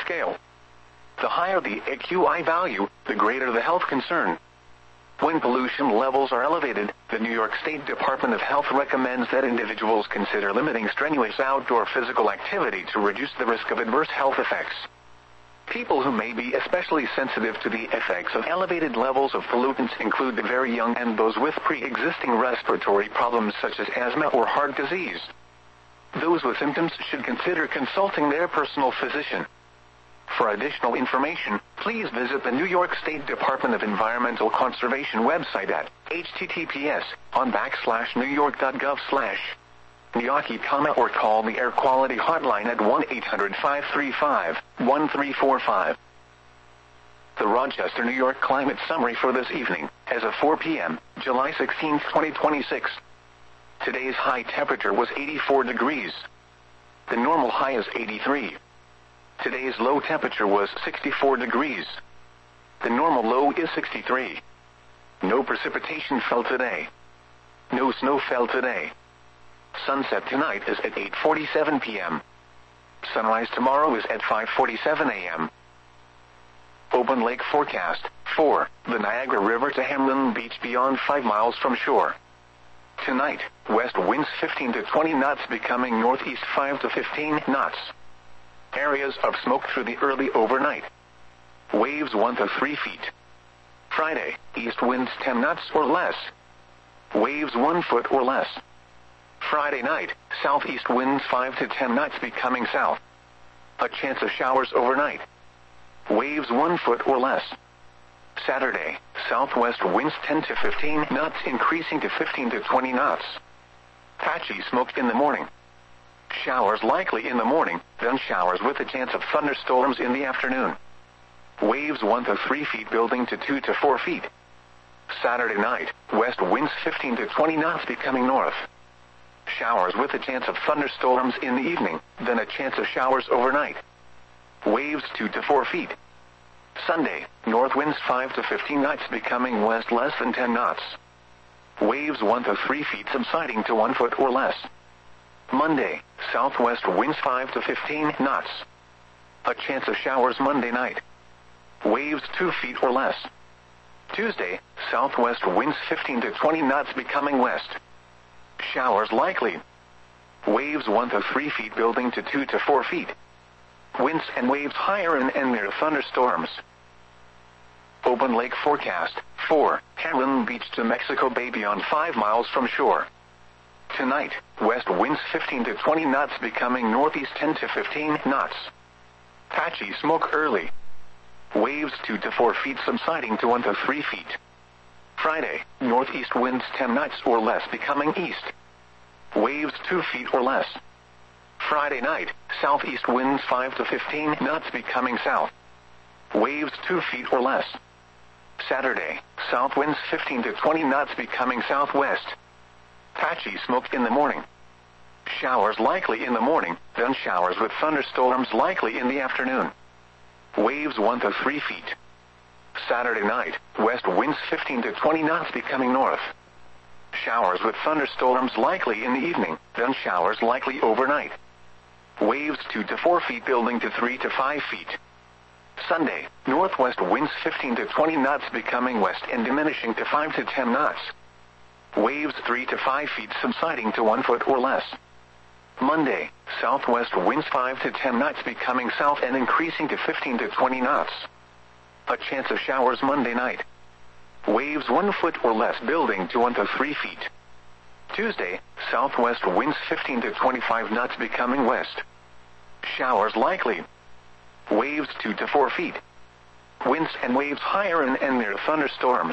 scale. The higher the AQI value, the greater the health concern. When pollution levels are elevated, the New York State Department of Health recommends that individuals consider limiting strenuous outdoor physical activity to reduce the risk of adverse health effects. People who may be especially sensitive to the effects of elevated levels of pollutants include the very young and those with pre-existing respiratory problems such as asthma or heart disease. Those with symptoms should consider consulting their personal physician. For additional information, please visit the New York State Department of Environmental Conservation website at https://newyork.gov/NYAKI, or call the Air Quality Hotline at 1-800-535-1345. The Rochester, New York Climate Summary for this evening, as of 4 p.m., July 16, 2026. Today's high temperature was 84 degrees. The normal high is 83. Today's low temperature was 64 degrees. The normal low is 63. No precipitation fell today. No snow fell today. Sunset tonight is at 8:47 p.m. Sunrise tomorrow is at 5:47 a.m. Open lake forecast. 4. The Niagara River to Hamlin Beach beyond 5 miles from shore. Tonight, west winds 15 to 20 knots becoming northeast 5 to 15 knots. Areas of smoke through the early overnight. Waves 1 to 3 feet. Friday, east winds 10 knots or less. Waves 1 foot or less. Friday night, southeast winds 5 to 10 knots becoming south. A chance of showers overnight. Waves 1 foot or less. Saturday, southwest winds 10 to 15 knots increasing to 15 to 20 knots. Patchy smoke in the morning. Showers likely in the morning, then showers with a chance of thunderstorms in the afternoon. Waves 1 to 3 feet building to 2 to 4 feet. Saturday night, west winds 15 to 20 knots becoming north. Showers with a chance of thunderstorms in the evening, then a chance of showers overnight. Waves 2 to 4 feet. Sunday, north winds 5 to 15 knots becoming west less than 10 knots. Waves 1 to 3 feet subsiding to 1 foot or less. Monday, southwest winds 5 to 15 knots. A chance of showers Monday night. Waves 2 feet or less. Tuesday, southwest winds 15 to 20 knots becoming west. Showers likely. Waves 1 to 3 feet building to 2 to 4 feet. Winds and waves higher and near thunderstorms. Open lake forecast. 4. Hamlin Beach to Mexico Bay beyond 5 miles from shore. Tonight, west winds 15 to 20 knots becoming northeast 10 to 15 knots. Patchy smoke early. Waves 2 to 4 feet subsiding to 1 to 3 feet. Friday, northeast winds 10 knots or less becoming east. Waves 2 feet or less. Friday night, southeast winds 5 to 15 knots becoming south. Waves 2 feet or less. Saturday, south winds 15 to 20 knots becoming southwest. Patchy smoke in the morning. Showers likely in the morning, then showers with thunderstorms likely in the afternoon. Waves 1 to 3 feet. Saturday night, west winds 15 to 20 knots becoming north. Showers with thunderstorms likely in the evening, then showers likely overnight. Waves 2 to 4 feet building to 3 to 5 feet. Sunday, northwest winds 15 to 20 knots becoming west and diminishing to 5 to 10 knots. Waves 3 to 5 feet subsiding to 1 foot or less. Monday, southwest winds 5 to 10 knots becoming south and increasing to 15 to 20 knots. A chance of showers Monday night. Waves 1 foot or less building to 1 to 3 feet. Tuesday, southwest winds 15 to 25 knots becoming west. Showers likely. Waves 2 to 4 feet. Winds and waves higher and near thunderstorms.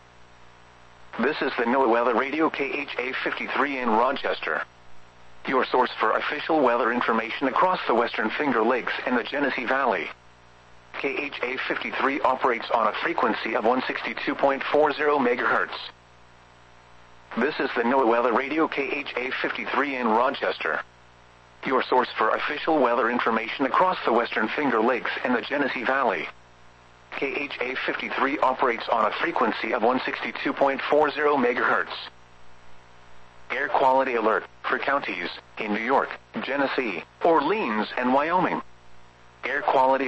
This is the NOAA Weather Radio KHA 53 in Rochester. Your source for official weather information across the Western Finger Lakes and the Genesee Valley. KHA 53 operates on a frequency of 162.40 MHz. This is the NOAA Weather Radio KHA 53 in Rochester. Your source for official weather information across the Western Finger Lakes and the Genesee Valley. KHA 53 operates on a frequency of 162.40 MHz. Air quality alert for counties in New York, Genesee, Orleans, and Wyoming. Air quality